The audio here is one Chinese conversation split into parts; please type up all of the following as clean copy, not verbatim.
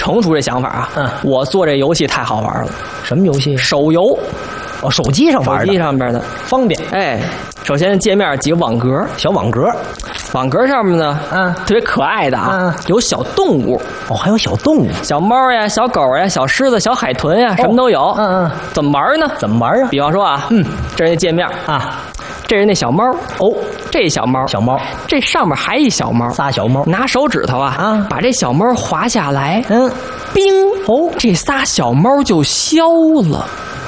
成熟这想法啊，我做这游戏太好玩了。 什么游戏？ 手游。 哦，手机上玩的， 手机上边的方便。 哎，首先界面几个网格， 小网格， 网格上面呢，特别可爱的啊，有小动物。 哦，还有小动物， 小猫呀，小狗呀，小狮子，小海豚呀，什么都有。怎么玩呢？ 怎么玩啊？ 比方说啊，这是那界面啊，这是那小猫。哦，这小猫，这上面还一小猫， 仨小猫， 拿手指头啊，把这小猫滑下来，冰， 哦， 这仨小猫就消了。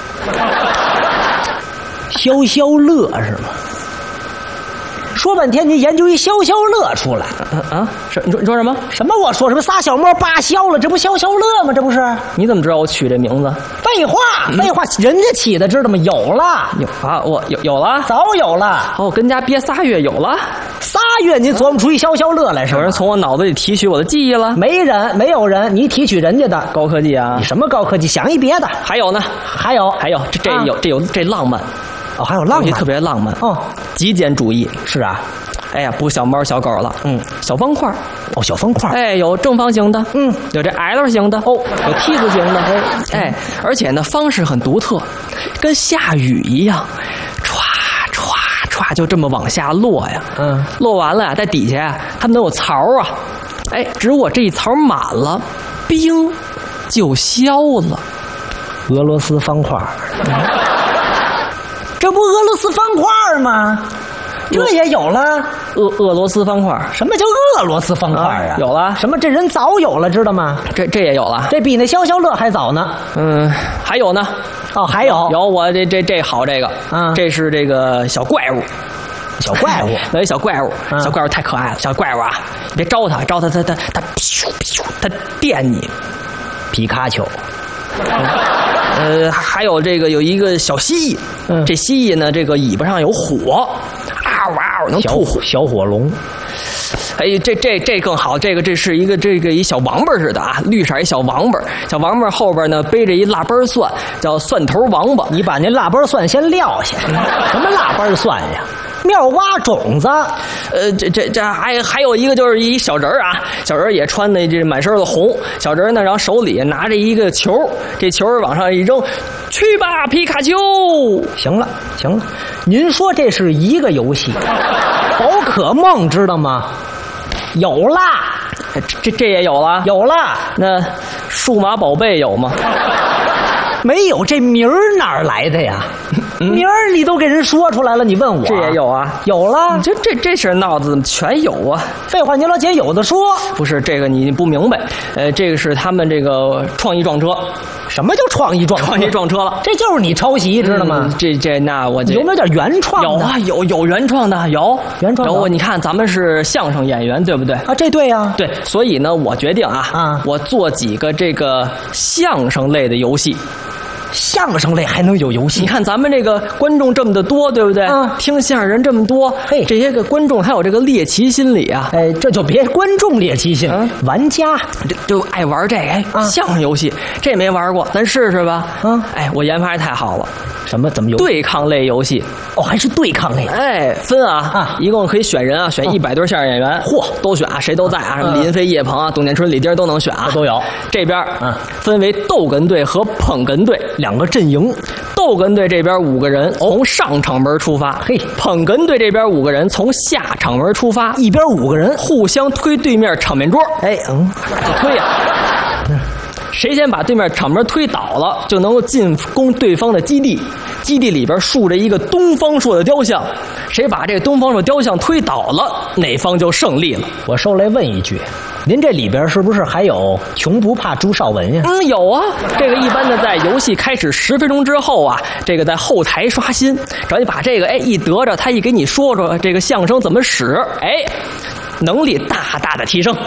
消消乐是吗？说半天，你研究一消消乐出来。 你说什么？ 什么？我说什么？仨小猫罢消了，这不消消乐吗？这不是？ 你怎么知道我取这名字？ 废话，废话，人家起的，知道吗？有了， 我有了， 早有了。 我跟家憋仨月有了 ，3月你琢磨出一消消乐来是吧？ 有人从我脑子里提取我的记忆了？ 没有人，你提取人家的高科技啊！ 你什么高科技？想一别的。 还有呢？ 还有， 这浪漫。 哦，还有浪漫， 特别浪漫哦， 极简主义是啊。 哎呀，不小猫小狗了，小方块哦，小方块， 哎，有正方形的，有这 L 型的，哦，有 T 字形的，哎，而且呢方式很独特，跟下雨一样，歘歘歘就这么往下落呀，落完了在底下呀，它们都有槽啊，哎，只我这一槽满了，冰就消了， 俄罗斯方块。这不俄罗斯方块吗？这也有了。 俄罗斯方块？ 什么叫俄罗斯方块啊？ 有了。 什么？这人早有了，知道吗？ 这也有了。 这比那消消乐还早呢。 还有呢。 哦，还有我这好这个这是这个小怪物。 小怪物， 有一小怪物，小怪物太可爱了。小怪物啊，你别招它，它咻咻，它电你。 皮卡丘。 还有这个有一个小蜥蜴，这蜥蜴呢，这个尾巴上有火，能吐火， 小火龙。 哎，这更好，这是一小王八似的啊，绿色一小王八，小王八后边呢背着一腊八蒜，叫蒜头王八。 你把那腊八蒜先撂下，什么腊八蒜呀？妙蛙种子。 这还有一个就是一小人啊，小人也穿的这满身的红，小人呢，然后手里拿着一个球，这球往上一扔，去吧皮卡丘。 行了，您说这是一个游戏，宝可梦知道吗？有啦， 这也有了， 有了。 那数码宝贝有吗？ 没有，这名儿哪儿来的呀？名儿你都给人说出来了，你问我？ 这也有啊， 有了。 这事闹的怎么全有啊？ 废话，您老姐有的说。 不是这个你不明白，这个是他们这个创意撞车。 什么叫创意撞车？ 创意撞车了， 这就是你抄袭，知道吗？ 那我有没有点原创的？ 有啊，有原创的，有原创的。 你看咱们是相声演员，对不对？ 啊，这对呀。 对，所以呢，我决定我做几个这个相声类的游戏。 相声类还能有游戏？ 你看咱们这个观众这么的多，对不对？听相声人这么多，这些个观众还有这个猎奇心理啊！ 哎，这就别观众猎奇心，玩家就爱玩这个相声游戏，这没玩过，咱试试吧。哎，我研发的太好了。 什么？怎么有对抗类游戏？ 哦，还是对抗类？ 哎，分一共可以选人选100对相声演员，都选谁都在什么李云飞、叶鹏董建春、李丁都能选都有。 这边分为逗哏队和捧哏队 2个阵营。 逗哏队这边5个人从上场门出发，捧哏队这边5个人从下场门出发， 一边5个人互相推对面场面桌。推呀。谁先把对面场门推倒了，就能够进攻对方的基地。基地里边竖着一个东方朔的雕像，谁把这个东方朔雕像推倒了，哪方就胜利了。 我受来问一句，您这里边是不是还有穷不怕朱绍文呀？ 有啊。这个一般的在游戏开始10分钟之后这个在后台刷新，只要你把这个一得着，他一给你说说这个相声怎么使，能力大大的提升。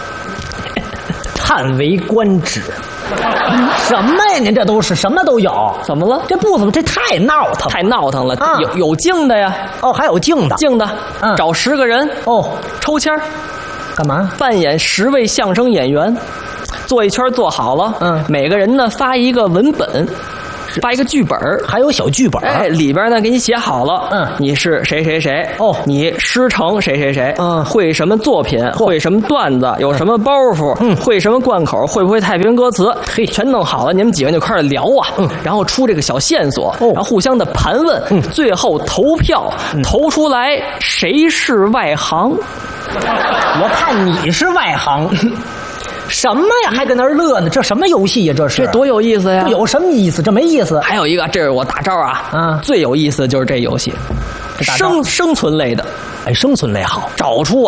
叹为观止。什么呀？您这都是什么都有？ 怎么了？ 这不怎么？这太闹腾， 太闹腾了。有静的呀。 还有静的。 静的。找10个人。抽签。 干嘛？ 扮演10位相声演员，做一圈做好了。每个人呢发一个文本。 发一个剧本， 还有小剧本， 哎，里边呢给你写好了，你是谁谁谁，你师承谁谁谁，会什么作品，会什么段子，有什么包袱，会什么贯口，会不会太平歌词，嘿，全弄好了，你们几个人就开始聊啊，然后出这个小线索，然后互相的盘问，最后投票，投出来谁是外行。 我看你是外行。什么呀？还跟那儿乐呢？这什么游戏呀？这是这多有意思呀！ 这有什么意思？这没意思。 还有一个，这是我大招啊！最有意思的就是这游戏，生存类的。 哎，生存类好， 找出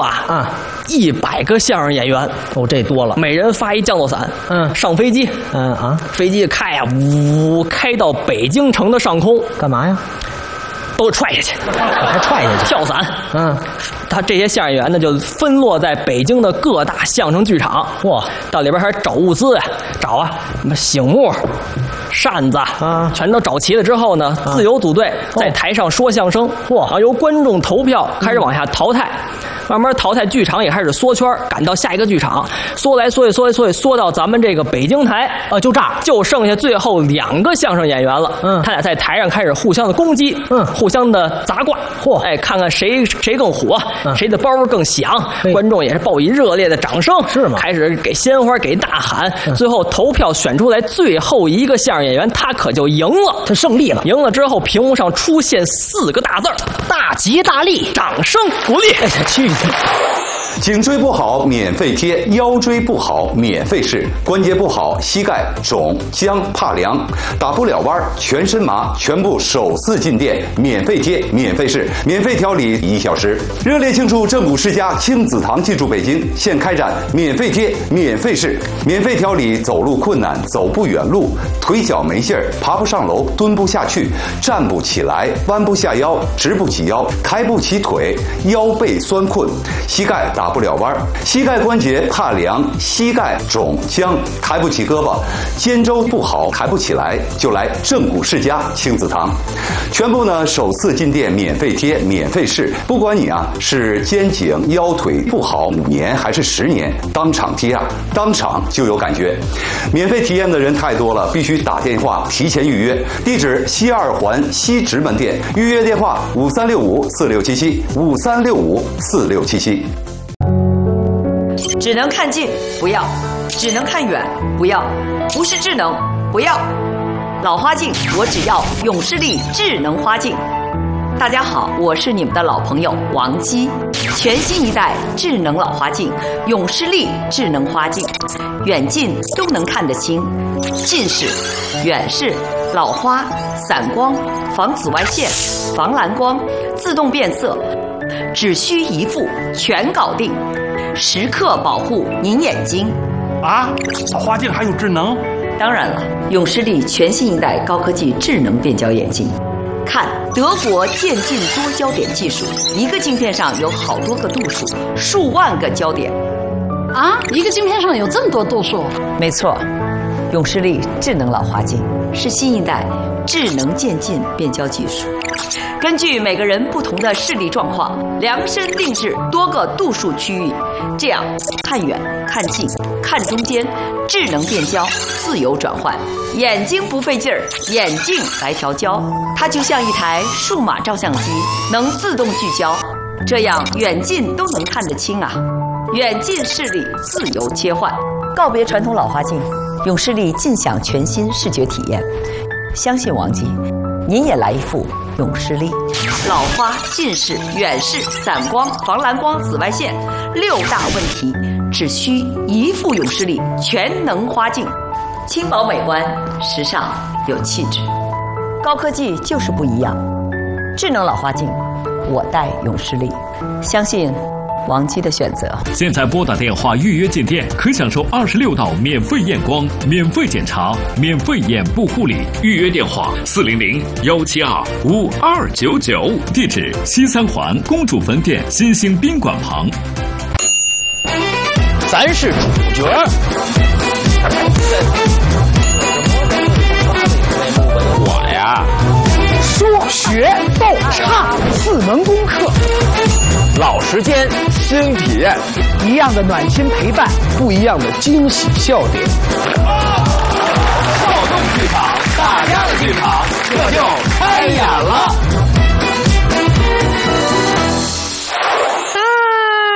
100个相声演员。 这多了， 每人发一降落伞。上飞机。飞机开呀，开到北京城的上空， 干嘛呀？ 都踹下去， 还踹下去， 跳伞。他这些相声演员呢，就分落在北京的各大相声剧场。哇，到里边还找物资呀，找什么醒木、扇子全都找齐了之后呢，自由组队在台上说相声。然后由观众投票开始往下淘汰。慢慢淘汰，剧场也开始缩圈，赶到下一个剧场，缩来缩去，缩到咱们这个北京台，就这儿，就剩下最后2个相声演员了。他俩在台上开始互相的攻击，互相的砸挂，哎，看看谁更火，谁的包更响，观众也是报以热烈的掌声，是吗？开始给鲜花，给大喊，最后投票选出来最后一个相声演员，他可就赢了， 他胜利了。 赢了之后，屏幕上出现4个大字：大吉大利，掌声鼓励。哎，去。 颈椎不好免费贴，腰椎不好免费试，关节不好膝盖肿僵怕凉，打不了弯全身麻，全部首次进店免费贴免费试，免费调理1小时。热烈庆祝正骨世家亲子堂进驻北京，现开展免费贴免费试，免费调理走路困难、走不远路、腿脚没劲儿、爬不上楼、蹲不下去、站不起来、弯不下腰、直不起腰、抬不起腿、腰背酸困、膝盖打不了弯，膝盖关节怕凉，膝盖肿僵，抬不起胳膊，肩周不好抬不起来，就来正骨世家亲子堂。全部呢首次进店免费贴免费试，不管你是肩颈腰腿不好5年还是10年，当场贴当场就有感觉。免费体验的人太多了，必须打电话提前预约。地址西2环西直门店，预约电话5365467753654677。 只能看近不要，只能看远不要，不是智能不要。老花镜我只要永视力智能花镜。大家好，我是你们的老朋友王姬。全新一代智能老花镜永视力智能花镜，远近都能看得清，近视、远视、老花、散光、防紫外线、防蓝光、自动变色，只需一副全搞定，时刻保护您眼睛。 老花镜还有智能？ 当然了，永视力全新一代高科技智能变焦眼镜。看德国渐进多焦点技术，一个镜片上有好多个度数，数万个焦点。 一个镜片上有这么多度数？ 没错，永视力智能老花镜是新一代智能渐进变焦技术，根据每个人不同的视力状况，量身定制多个度数区域，这样看远、看近、看中间，智能变焦，自由转换，眼睛不费劲儿，眼镜来调焦，它就像一台数码照相机，能自动聚焦，这样远近都能看得清远近视力自由切换，告别传统老花镜，永视力尽享全新视觉体验。相信王姬，您也来一副永视力。老花、近视、远视、散光、防蓝光、紫外线6大问题，只需一副永视力全能花镜，轻薄美观，时尚有气质，高科技就是不一样。智能老花镜，我戴永视力，相信王姬的选择。 现在拨打电话预约进店，可享受26道免费验光、免费检查、免费眼部护理。预约电话400-172-5299，地址西3环公主坟店新兴宾馆旁。 咱是主角。 我呀， 说学逗唱4门功课， 老时间新体验， 一样的暖心陪伴，不一样的惊喜笑点。 跳动剧场大家的剧场，这就开演了。